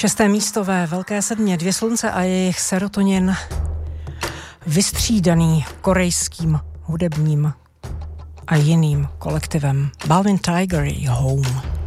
Šesté místo ve Velké sedmě, 2 slunce a jejich serotonin, vystřídaný korejským hudebním a jiným kolektivem. Balvin Tiger, Home.